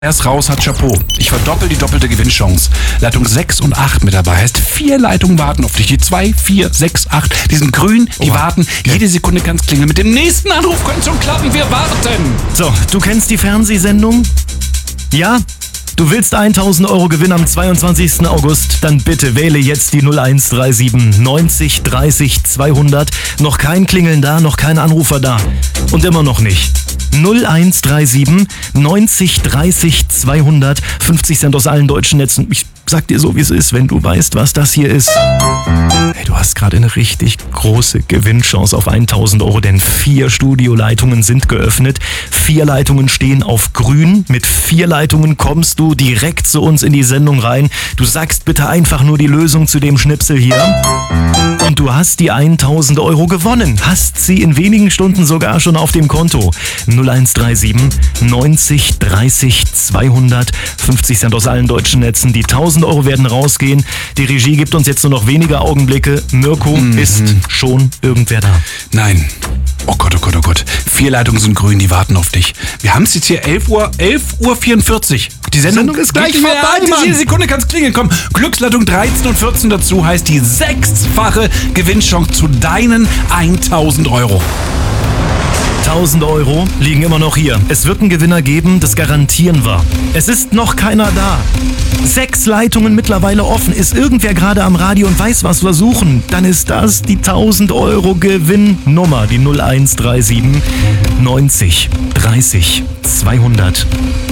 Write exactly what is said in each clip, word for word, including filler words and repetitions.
Erst raus hat Chapeau. Ich verdoppel die doppelte Gewinnchance. Leitung sechs und acht mit dabei. Heißt, vier Leitungen warten auf dich. Die zwei, vier, sechs, acht. Die sind grün, die oh, warten. Okay. Jede Sekunde kann es klingeln. Mit dem nächsten Anruf könnte es schon klappen. Wir warten. So, du kennst die Fernsehsendung? Ja? Du willst tausend Euro Gewinn am zweiundzwanzigsten August? Dann bitte wähle jetzt die null eins drei sieben neunzig dreißig zweihundert. Noch kein Klingeln da, noch kein Anrufer da. Und immer noch nicht. null eins drei sieben neunzig dreißig zweihundert. fünfzig Cent aus allen deutschen Netzen. Ich sag dir so, wie es ist, wenn du weißt, was das hier ist. Hey, du hast gerade eine richtig große Gewinnchance auf tausend Euro, denn vier Studioleitungen sind geöffnet. Vier Leitungen stehen auf grün. Mit vier Leitungen kommst du direkt zu uns in die Sendung rein. Du sagst bitte einfach nur die Lösung zu dem Schnipsel hier. Und du hast die tausend Euro gewonnen. Hast sie in wenigen Stunden sogar schon auf dem Konto. null eins drei sieben neunzig dreißig zweihundert. fünfzig Cent aus allen deutschen Netzen. Die tausend Euro werden rausgehen. Die Regie gibt uns jetzt nur noch wenige Augenblicke. Mirko, mhm. ist schon irgendwer da? Nein. Oh Gott, oh Gott, oh Gott. Vier Leitungen sind grün, die warten auf dich. Wir haben es jetzt hier elf Uhr vierundvierzig. Die Sendung, Sendung ist gleich vorbei, Mann. Jede Sekunde kann es klingeln. Komm, Glücksleitung dreizehn und vierzehn dazu heißt die sechsfache Gewinnchance zu deinen tausend Euro. tausend Euro liegen immer noch hier. Es wird einen Gewinner geben, das garantieren wir. Es ist noch keiner da. Sechs Leitungen mittlerweile offen. Ist irgendwer gerade am Radio und weiß, was wir suchen? Dann ist das die tausend Euro Gewinnnummer. Die null eins drei sieben neunzig dreißig zweihundert.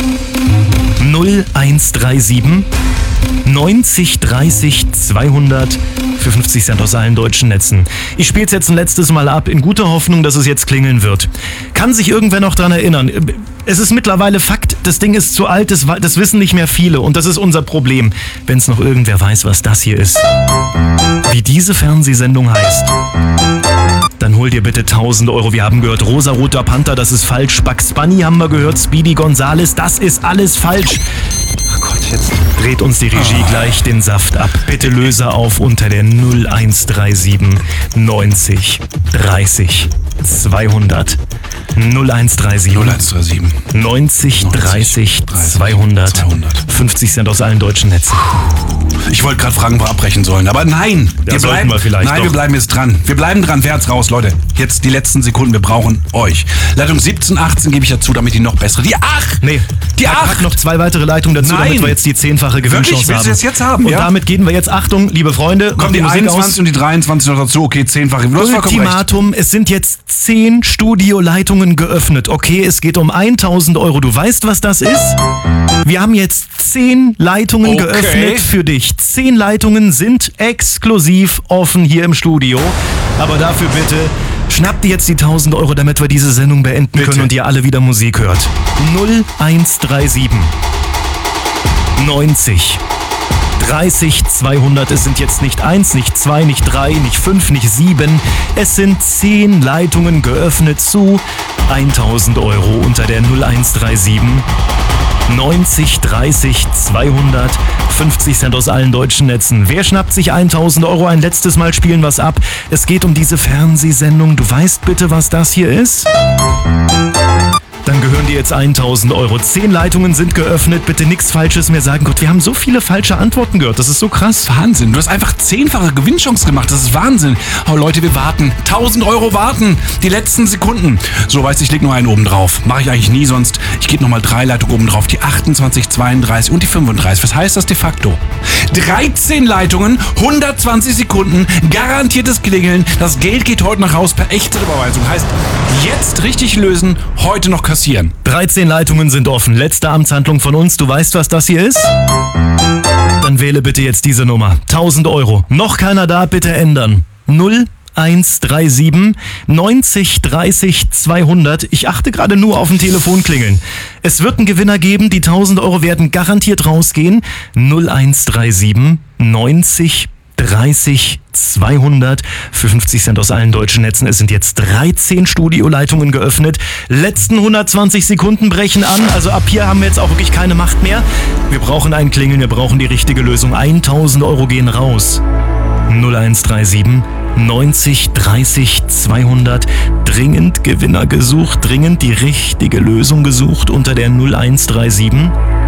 null eins drei sieben neunzig dreißig zweihundert für fünfzig Cent aus allen deutschen Netzen. Ich spiele es jetzt ein letztes Mal ab, in guter Hoffnung, dass es jetzt klingeln wird. Kann sich irgendwer noch dran erinnern? Es ist mittlerweile Fakt, das Ding ist zu alt, das, das wissen nicht mehr viele und das ist unser Problem. Wenn es noch irgendwer weiß, was das hier ist, wie diese Fernsehsendung heißt, dann hol dir bitte tausend Euro. Wir haben gehört, Rosa-Roter Panther, das ist falsch. Bugs Bunny haben wir gehört, Speedy Gonzales, das ist alles falsch. Ach Gott, jetzt dreht uns die Regie oh. gleich den Saft ab. Bitte löse auf unter der null eins drei sieben neunzig dreißig zweihundert. null eins drei sieben neunzig dreißig zweihundert. fünfzig Cent aus allen deutschen Netzen. Ich wollte gerade fragen, wo wir abbrechen sollen, aber nein. Ja, wir bleiben, wir vielleicht nein, doch. wir bleiben jetzt dran. Wir bleiben dran. Wer hat's raus, Leute? Jetzt die letzten Sekunden. Wir brauchen euch. Leitung siebzehn, achtzehn gebe ich dazu, damit die noch bessere. Die acht! Nee, die acht! Pack noch zwei weitere Leitungen dazu, nein. damit wir jetzt die zehnfache Gewinnchance Wirklich? haben. Willst du das jetzt haben? Und ja? damit gehen wir jetzt, Achtung, liebe Freunde. Kommt die einundzwanzig und die dreiundzwanzig noch dazu. Okay, zehnfache. Ultimatum, es sind jetzt zehn Studioleitungen geöffnet. Okay, es geht um tausend Euro. Du weißt, was das ist? Wir haben jetzt zehn Leitungen okay. geöffnet für dich. Zehn Leitungen sind exklusiv offen hier im Studio. Aber dafür bitte schnappt dir jetzt die tausend Euro, damit wir diese Sendung beenden bitte. können und ihr alle wieder Musik hört. null eins drei sieben neunzig dreißig zweihundert. Es sind jetzt nicht eins, nicht zwei, nicht drei, nicht fünf, nicht sieben. Es sind zehn Leitungen geöffnet zu tausend Euro unter der null eins drei sieben neunzig dreißig zweihundert. fünfzig Cent aus allen deutschen Netzen. Wer schnappt sich tausend Euro? Ein letztes Mal spielen wir's ab. Es geht um diese Fernsehsendung. Du weißt bitte, was das hier ist? Dann gehören dir jetzt tausend Euro. Zehn Leitungen sind geöffnet. Bitte nichts Falsches mehr sagen. Gott, wir haben so viele falsche Antworten gehört. Das ist so krass. Wahnsinn. Du hast einfach zehnfache Gewinnchance gemacht. Das ist Wahnsinn. Oh Leute, wir warten. tausend Euro warten. Die letzten Sekunden. So, weißt du, ich leg nur einen oben drauf. Mache ich eigentlich nie sonst. Ich gebe nochmal drei Leitungen oben drauf. Die achtundzwanzig, zweiunddreißig und die fünfunddreißig. Was heißt das de facto? dreizehn Leitungen, hundertzwanzig Sekunden, garantiertes Klingeln. Das Geld geht heute noch raus per echte Überweisung. Heißt, jetzt richtig lösen, heute noch kassieren. dreizehn Leitungen sind offen. Letzte Amtshandlung von uns. Du weißt, was das hier ist? Dann wähle bitte jetzt diese Nummer. tausend Euro. Noch keiner da, bitte ändern. null eins drei sieben neunzig dreißig zweihundert. Ich achte gerade nur auf ein Telefonklingeln. Es wird einen Gewinner geben. Die tausend Euro werden garantiert rausgehen. null eins drei sieben neunzig dreißig zweihundert für fünfzig Cent aus allen deutschen Netzen. Es sind jetzt dreizehn Studioleitungen geöffnet. Letzten hundertzwanzig Sekunden brechen an. Also ab hier haben wir jetzt auch wirklich keine Macht mehr. Wir brauchen ein Klingeln, wir brauchen die richtige Lösung. tausend Euro gehen raus. null eins drei sieben neunzig dreißig zweihundert. Dringend Gewinner gesucht, dringend die richtige Lösung gesucht unter der null eins drei sieben